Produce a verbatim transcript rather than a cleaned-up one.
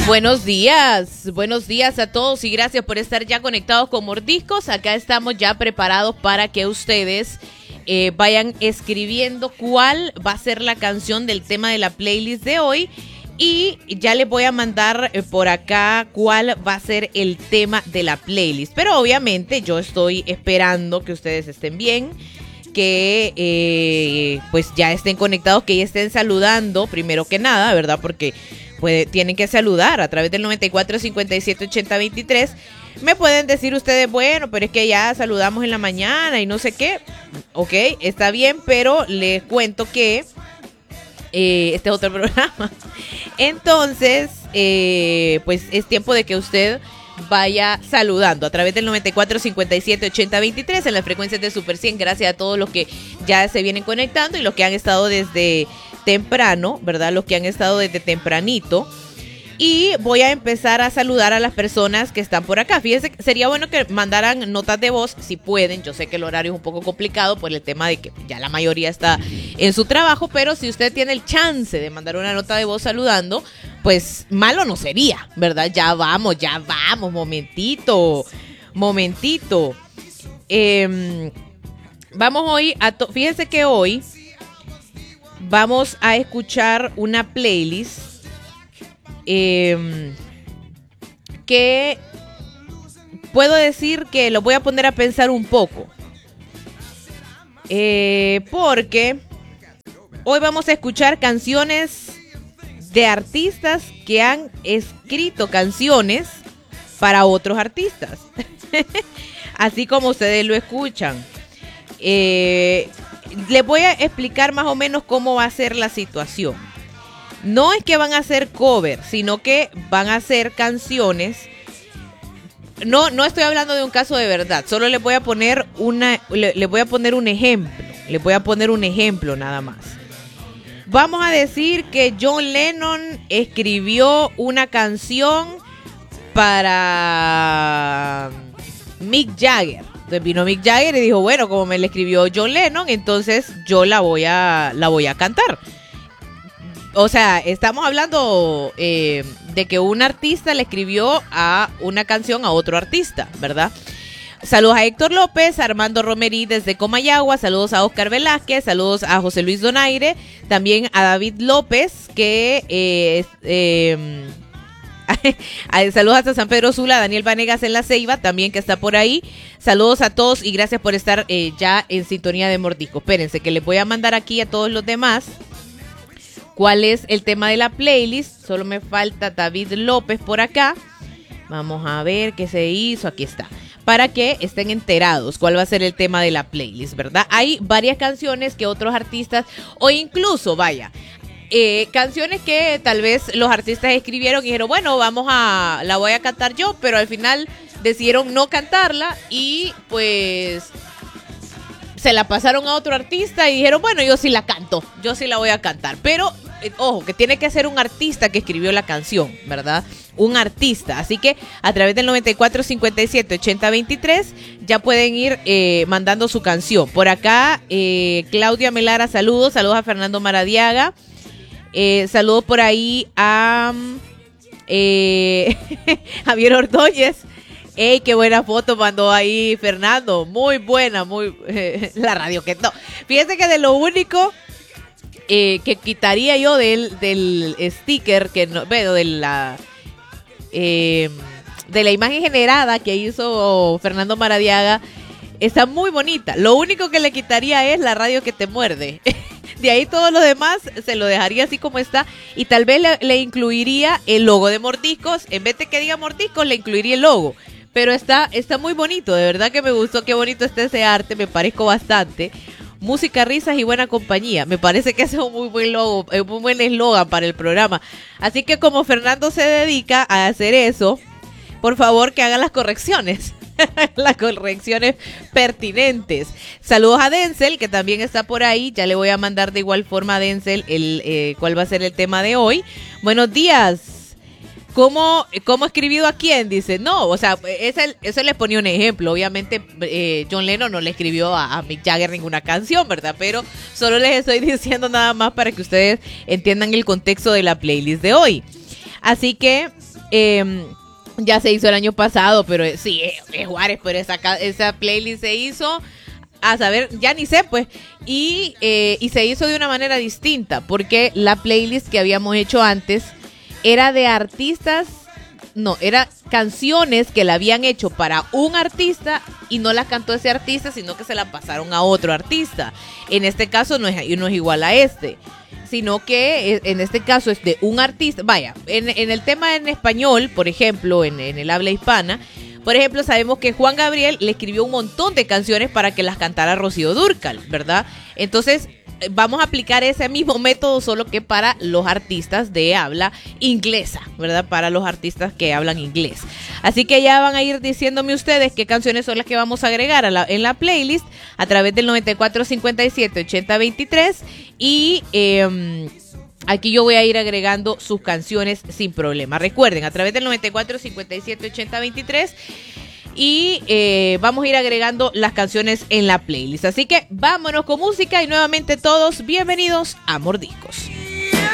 Buenos días, buenos días a todos y gracias por estar ya conectados con Mordiscos. Acá estamos ya preparados para que ustedes eh, vayan escribiendo cuál va a ser la canción del tema de la playlist de hoy. Y ya les voy a mandar eh, por acá cuál va a ser el tema de la playlist. Pero obviamente yo estoy esperando que ustedes estén bien, que eh, pues ya estén conectados, que ya estén saludando primero que nada, ¿verdad? Porque puede, tienen que saludar a través del noventa y cuatro, cincuenta y siete, ochenta, veintitrés. Me pueden decir ustedes, bueno, pero es que ya saludamos en la mañana y no sé qué. Ok, está bien, pero les cuento que eh, este es otro programa. Entonces, eh, pues es tiempo de que usted vaya saludando a través del noventa y cuatro, cincuenta y siete, ochenta, veintitrés en las frecuencias de Super cien. Gracias a todos los que ya se vienen conectando y los que han estado desde temprano, ¿verdad? Los que han estado desde tempranito. Y voy a empezar a saludar a las personas que están por acá. Fíjense, sería bueno que mandaran notas de voz si pueden. Yo sé que el horario es un poco complicado por el tema de que ya la mayoría está en su trabajo, pero si usted tiene el chance de mandar una nota de voz saludando, pues malo no sería, ¿verdad? Ya vamos, ya vamos, momentito, momentito. Eh, vamos hoy a... To- Fíjense que hoy vamos a escuchar una playlist Eh, que puedo decir que lo voy a poner a pensar un poco, eh, porque hoy vamos a escuchar canciones de artistas que han escrito canciones para otros artistas, así como ustedes lo escuchan. Eh, les voy a explicar más o menos cómo va a ser la situación. No es que van a hacer cover, sino que van a hacer canciones. No, no estoy hablando de un caso de verdad. Solo les voy a poner una, le, les voy a poner un ejemplo. Les voy a poner un ejemplo nada más. Vamos a decir que John Lennon escribió una canción para Mick Jagger. Entonces vino Mick Jagger y dijo, bueno, como me la escribió John Lennon, entonces yo la voy a, la voy a cantar. O sea, estamos hablando eh, de que un artista le escribió a una canción a otro artista, ¿verdad? Saludos a Héctor López, a Armando Romerí desde Comayagua, saludos a Oscar Velázquez, saludos a José Luis Donaire, también a David López, que eh, eh, saludos hasta San Pedro Sula, Daniel Vanegas en La Ceiba, también que está por ahí. Saludos a todos y gracias por estar eh, ya en sintonía de Mordisco. Espérense que les voy a mandar aquí a todos los demás cuál es el tema de la playlist. Solo me falta David López por acá. Vamos a ver qué se hizo. Aquí está. Para que estén enterados cuál va a ser el tema de la playlist, ¿verdad? Hay varias canciones que otros artistas, o incluso, vaya, eh, canciones que tal vez los artistas escribieron y dijeron, bueno, vamos a, la voy a cantar yo, pero al final decidieron no cantarla y pues se la pasaron a otro artista y dijeron, bueno, yo sí la canto, yo sí la voy a cantar. Pero, eh, ojo, que tiene que ser un artista que escribió la canción, ¿verdad? Un artista. Así que a través del noventa y cuatro, cincuenta y siete, ochenta, veintitrés ya pueden ir eh, mandando su canción. Por acá, eh, Claudia Melara, saludos. Saludos a Fernando Maradiaga. Eh, saludos por ahí a eh, Javier Ordóñez. ¡Ey, qué buena foto mandó ahí Fernando! Muy buena, muy... Eh, la radio que no. Fíjense que de lo único eh, que quitaría yo del, del sticker, que no, bueno, de la, eh, de la imagen generada que hizo Fernando Maradiaga, está muy bonita. Lo único que le quitaría es la radio que te muerde. De ahí todo lo demás se lo dejaría así como está y tal vez le, le incluiría el logo de Mordiscos. En vez de que diga Mordiscos, le incluiría el logo. Pero está, está muy bonito, de verdad que me gustó, qué bonito está ese arte, me parezco bastante. Música, risas y buena compañía. Me parece que ese es un muy buen logo, un muy buen eslogan para el programa. Así que como Fernando se dedica a hacer eso, por favor que haga las correcciones. Las correcciones pertinentes. Saludos a Denzel, que también está por ahí. Ya le voy a mandar de igual forma a Denzel el, eh, cuál va a ser el tema de hoy. Buenos días. ¿Cómo, ¿Cómo escribido a quién? Dice, no, o sea, ese, ese les ponía un ejemplo. Obviamente eh, John Lennon no le escribió a, a Mick Jagger ninguna canción, ¿verdad? Pero solo les estoy diciendo nada más para que ustedes entiendan el contexto de la playlist de hoy. Así que Eh, ya se hizo el año pasado, pero eh, sí, eh, eh, Juárez, pero esa, esa playlist se hizo, a saber, ya ni sé, pues, y, eh, y se hizo de una manera distinta, porque la playlist que habíamos hecho antes era de artistas, no, era canciones que la habían hecho para un artista y no las cantó ese artista, sino que se la pasaron a otro artista. En este caso no es, no es igual a este, sino que en este caso es de un artista. Vaya, en, en el tema en español, por ejemplo, en, en el habla hispana, por ejemplo, sabemos que Juan Gabriel le escribió un montón de canciones para que las cantara Rocío Dúrcal, ¿verdad? Entonces, vamos a aplicar ese mismo método, solo que para los artistas de habla inglesa, ¿verdad? Para los artistas que hablan inglés. Así que ya van a ir diciéndome ustedes qué canciones son las que vamos a agregar a la, en la playlist a través del noventa y cuatro cincuenta y siete ochenta veintitrés y eh, aquí yo voy a ir agregando sus canciones sin problema. Recuerden, a través del noventa y cuatro cincuenta y siete ochenta veintitrés y eh, vamos a ir agregando las canciones en la playlist. Así que vámonos con música y nuevamente todos bienvenidos a Mordiscos.